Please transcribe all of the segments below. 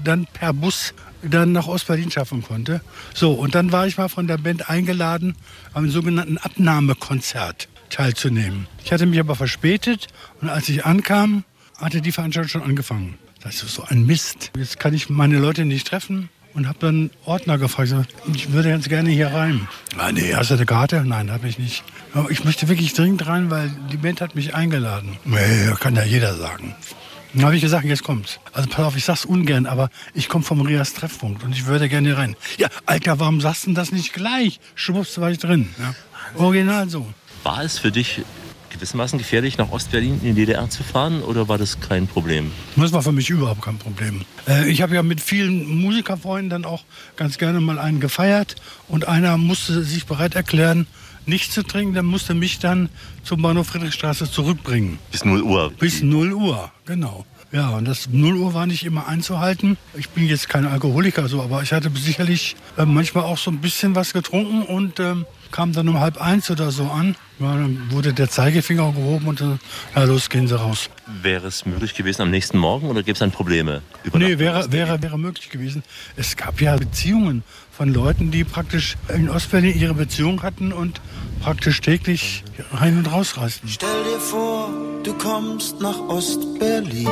dann per Bus dann nach Ostberlin schaffen konnte. So, und dann war ich mal von der Band eingeladen, am sogenannten Abnahmekonzert teilzunehmen. Ich hatte mich aber verspätet und als ich ankam, hatte die Veranstaltung schon angefangen. Das ist so ein Mist. Jetzt kann ich meine Leute nicht treffen und habe dann Ordner gefragt. Ich würde ganz gerne hier rein. Ah, nee, hast du eine Karte? Nein, habe ich nicht. Aber ich möchte wirklich dringend rein, weil die Band hat mich eingeladen. Nee, kann ja jeder sagen. Dann habe ich gesagt, jetzt kommt's. Also pass auf, ich sag's ungern, aber ich komme vom Rias Treffpunkt und ich würde gerne hier rein. Ja, Alter, warum sagst du denn das nicht gleich? Schwupps, war ich drin. Ja. Original so. War es für dich gewissermaßen gefährlich, nach Ostberlin in die DDR zu fahren, oder war das kein Problem? Das war für mich überhaupt kein Problem. Ich habe ja mit vielen Musikerfreunden dann auch ganz gerne mal einen gefeiert und einer musste sich bereit erklären, nicht zu trinken, der musste mich dann zum Bahnhof Friedrichstraße zurückbringen. Bis 0 Uhr? Bis 0 Uhr, genau. Ja, und das 0 Uhr war nicht immer einzuhalten. Ich bin jetzt kein Alkoholiker, so, aber ich hatte sicherlich manchmal auch so ein bisschen was getrunken und kam dann um 12:30 oder so an. Ja, dann wurde der Zeigefinger gehoben und ja, los, gehen Sie raus. Wäre es möglich gewesen am nächsten Morgen oder gäbe es dann Probleme? Nee, wäre möglich gewesen. Es gab ja Beziehungen von Leuten, die praktisch in Ostberlin ihre Beziehung hatten und praktisch täglich rein und raus reisten. Stell dir vor, du kommst nach Ostberlin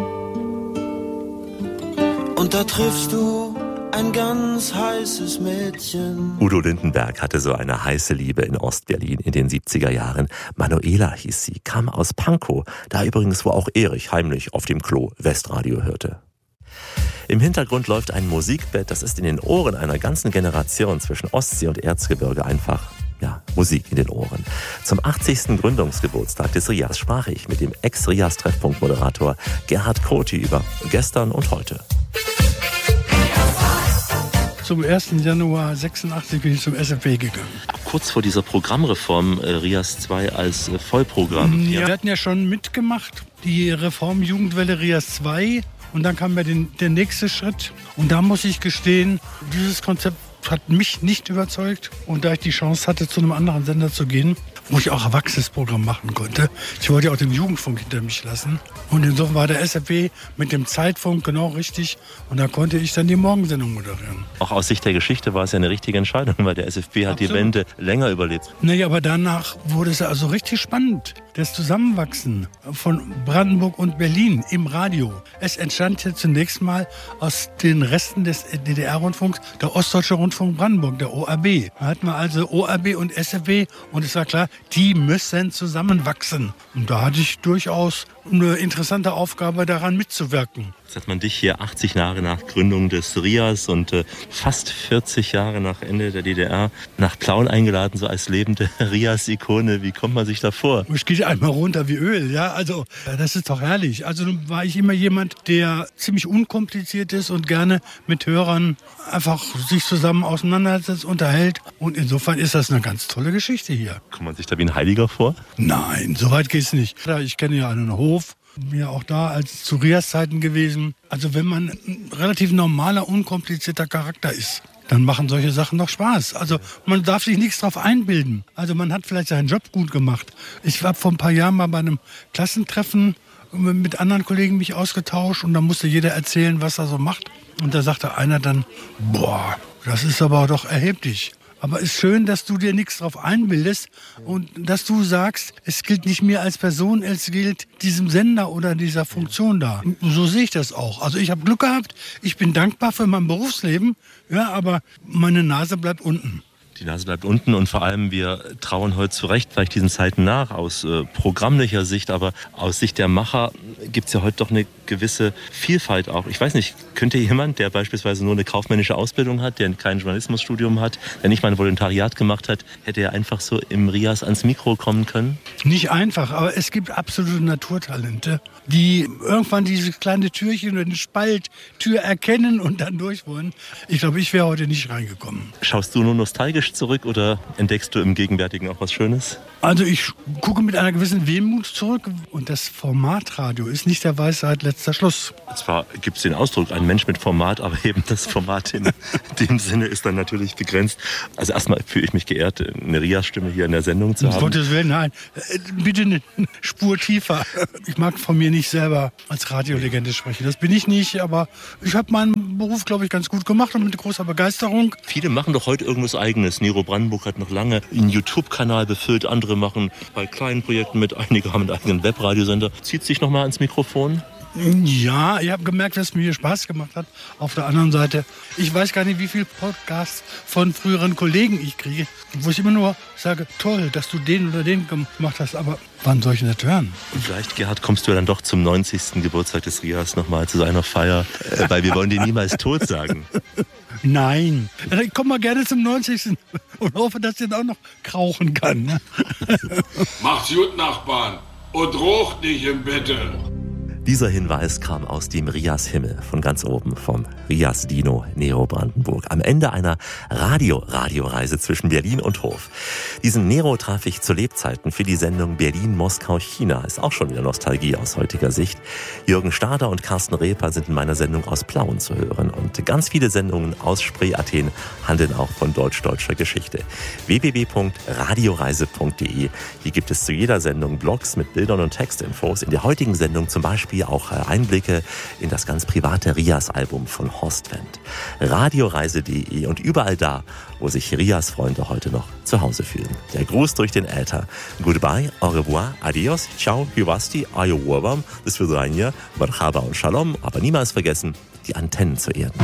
und da triffst du ein ganz heißes Mädchen. Udo Lindenberg hatte so eine heiße Liebe in Ostberlin in den 70er Jahren. Manuela hieß sie, kam aus Pankow, da übrigens, wo auch Erich heimlich auf dem Klo Westradio hörte. Im Hintergrund läuft ein Musikbett, das ist in den Ohren einer ganzen Generation zwischen Ostsee und Erzgebirge einfach, ja, Musik in den Ohren. Zum 80. Gründungsgeburtstag des Rias sprach ich mit dem Ex-Rias-Treffpunkt-Moderator Gerhard Krothi über gestern und heute. Zum 1. Januar 86 bin ich zum SFB gegangen. Kurz vor dieser Programmreform Rias 2 als Vollprogramm. Ja, wir hatten ja schon mitgemacht, die Reform Jugendwelle Rias 2. Und dann kam ja der nächste Schritt. Und da muss ich gestehen, dieses Konzept hat mich nicht überzeugt. Und da ich die Chance hatte, zu einem anderen Sender zu gehen, wo ich auch erwachsenes Programm machen konnte. Ich wollte ja auch den Jugendfunk hinter mich lassen. Und insofern war der SFB mit dem Zeitfunk genau richtig. Und da konnte ich dann die Morgensendung moderieren. Auch aus Sicht der Geschichte war es ja eine richtige Entscheidung, weil der SFB hat die Wende länger überlebt. Naja, aber danach wurde es also richtig spannend. Das Zusammenwachsen von Brandenburg und Berlin im Radio. Es entstand ja zunächst mal aus den Resten des DDR-Rundfunks der Ostdeutsche Rundfunk Brandenburg, der ORB. Da hatten wir also ORB und SFB und es war klar, die müssen zusammenwachsen. Und da hatte ich durchaus eine interessante Aufgabe, daran mitzuwirken. Jetzt hat man dich hier 80 Jahre nach Gründung des Rias und fast 40 Jahre nach Ende der DDR nach Plauen eingeladen, so als lebende Rias-Ikone. Wie kommt man sich da vor? Es geht einmal runter wie Öl, ja, also das ist doch herrlich. Also nun war ich immer jemand, der ziemlich unkompliziert ist und gerne mit Hörern einfach sich zusammen auseinandersetzt, unterhält. Und insofern ist das eine ganz tolle Geschichte hier. Kommt man sich da wie ein Heiliger vor? Nein, so weit geht's nicht. Ich kenne ja einen Hof. Bin ja auch da als zu Rias Zeiten gewesen. Also wenn man ein relativ normaler, unkomplizierter Charakter ist, dann machen solche Sachen doch Spaß. Also man darf sich nichts drauf einbilden. Also man hat vielleicht seinen Job gut gemacht. Ich war vor ein paar Jahren mal bei einem Klassentreffen mit anderen Kollegen mich ausgetauscht und da musste jeder erzählen, was er so macht. Und da sagte einer dann, boah, das ist aber doch erheblich. Aber es ist schön, dass du dir nichts drauf einbildest und dass du sagst, es gilt nicht mir als Person, es gilt diesem Sender oder dieser Funktion da. So sehe ich das auch. Also ich habe Glück gehabt, ich bin dankbar für mein Berufsleben, ja, aber meine Nase bleibt unten. Die Nase bleibt unten und vor allem wir trauen heute zu Recht vielleicht diesen Zeiten nach, aus programmlicher Sicht, aber aus Sicht der Macher gibt es ja heute doch eine gewisse Vielfalt auch. Ich weiß nicht, könnte jemand, der beispielsweise nur eine kaufmännische Ausbildung hat, der kein Journalismusstudium hat, der nicht mal ein Volontariat gemacht hat, hätte er einfach so im Rias ans Mikro kommen können? Nicht einfach, aber es gibt absolute Naturtalente, die irgendwann diese kleine Türchen oder eine Spalttür erkennen und dann durch wollen. Ich glaube, ich wäre heute nicht reingekommen. Schaust du nur nostalgisch zurück oder entdeckst du im Gegenwärtigen auch was Schönes? Also ich gucke mit einer gewissen Wehmut zurück und das Formatradio ist nicht der Weisheit letzter Schluss. Zwar gibt es den Ausdruck, ein Mensch mit Format, aber eben das Format in dem Sinne ist dann natürlich begrenzt. Also erstmal fühle ich mich geehrt, eine Rias-Stimme hier in der Sendung zu haben. Gottes Willen, nein, bitte eine Spur tiefer. Ich mag von mir nicht selber als Radiolegende sprechen, das bin ich nicht, aber ich habe meinen Beruf, glaube ich, ganz gut gemacht und mit großer Begeisterung. Viele machen doch heute irgendwas Eigenes. Nero Brandenburg hat noch lange einen YouTube-Kanal befüllt. Andere machen bei kleinen Projekten mit. Einige haben einen eigenen Webradiosender. Zieht sich noch mal ans Mikrofon? Ja, ich habe gemerkt, dass es mir Spaß gemacht hat. Auf der anderen Seite, ich weiß gar nicht, wie viele Podcasts von früheren Kollegen ich kriege, wo ich immer nur sage, toll, dass du den oder den gemacht hast, aber wann soll ich nicht hören? Und vielleicht, Gerhard, kommst du ja dann doch zum 90. Geburtstag des Rias nochmal zu seiner Feier, weil wir wollen dir niemals tot sagen. Nein, ich komme mal gerne zum 90. und hoffe, dass ich dann auch noch krauchen kann. Ne? Macht's gut, Nachbarn, und rocht nicht im Bette. Dieser Hinweis kam aus dem Rias Himmel von ganz oben vom Rias Dino Nero Brandenburg am Ende einer Radioreise zwischen Berlin und Hof. Diesen Nero traf ich zu Lebzeiten für die Sendung Berlin-Moskau-China. Ist auch schon wieder Nostalgie aus heutiger Sicht. Jürgen Stader und Carsten Reper sind in meiner Sendung aus Plauen zu hören und ganz viele Sendungen aus Spree Athen handeln auch von deutsch-deutscher Geschichte. www.radioreise.de. Hier gibt es zu jeder Sendung Blogs mit Bildern und Textinfos. In der heutigen Sendung zum Beispiel auch Einblicke in das ganz private Rias-Album von Horst Wendt. Radioreise.de und überall da, wo sich Rias-Freunde heute noch zu Hause fühlen. Der Gruß durch den Äther. Goodbye, au revoir, adios, ciao, hyvasti, ayo wurwam, das für Sranja, marhaba und shalom, aber niemals vergessen, die Antennen zu erden.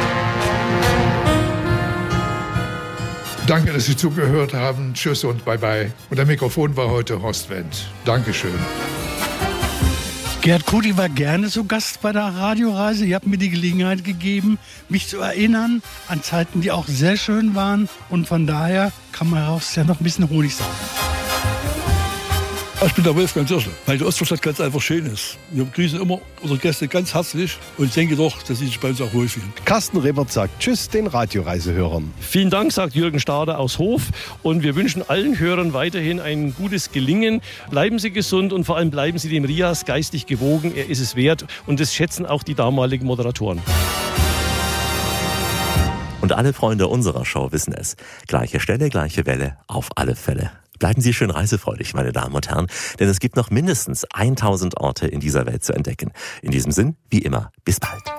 Danke, dass Sie zugehört haben. Tschüss und bye-bye. Und am Mikrofon war heute Horst Wendt. Dankeschön. Gerhard Kudi war gerne zu Gast bei der Radioreise. Ihr habt mir die Gelegenheit gegeben, mich zu erinnern an Zeiten, die auch sehr schön waren. Und von daher kann man daraus ja noch ein bisschen Honig saugen. Ich bin der Wolfgang Zirschel, weil die Ostvorstadt ganz einfach schön ist. Wir begrüßen immer unsere Gäste ganz herzlich und ich denke doch, dass sie sich bei uns auch wohlfühlen. Carsten Rebert sagt Tschüss den Radioreisehörern. Vielen Dank, sagt Jürgen Stader aus Hof. Und wir wünschen allen Hörern weiterhin ein gutes Gelingen. Bleiben Sie gesund und vor allem bleiben Sie dem Rias geistig gewogen. Er ist es wert und das schätzen auch die damaligen Moderatoren. Und alle Freunde unserer Show wissen es. Gleiche Stelle, gleiche Welle, auf alle Fälle. Bleiben Sie schön reisefreudig, meine Damen und Herren, denn es gibt noch mindestens 1000 Orte in dieser Welt zu entdecken. In diesem Sinn, wie immer, bis bald.